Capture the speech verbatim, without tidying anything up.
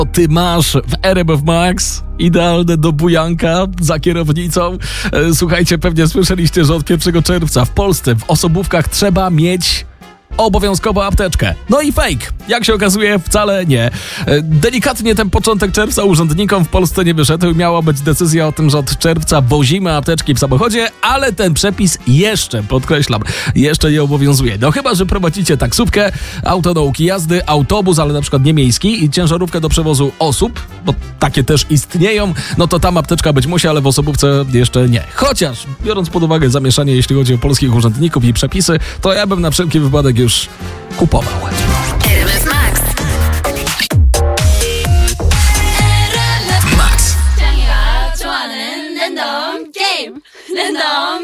to ty masz w R M F Max idealne do bujanka za kierownicą. Słuchajcie, pewnie słyszeliście, że od pierwszego czerwca w Polsce w osobówkach trzeba mieć obowiązkowo apteczkę. No i fake. Jak się okazuje, wcale nie. Delikatnie ten początek czerwca urzędnikom w Polsce nie wyszedł. Miała być decyzja o tym, że od czerwca wozimy apteczki w samochodzie, ale ten przepis jeszcze, podkreślam, jeszcze nie obowiązuje. No chyba, że prowadzicie taksówkę, auto nauki jazdy, autobus, ale na przykład nie miejski i ciężarówkę do przewozu osób, bo takie też istnieją, no to tam apteczka być musi, ale w osobówce jeszcze nie. Chociaż, biorąc pod uwagę zamieszanie, jeśli chodzi o polskich urzędników i przepisy, to ja bym na wszelki wypadek już kupował. Max.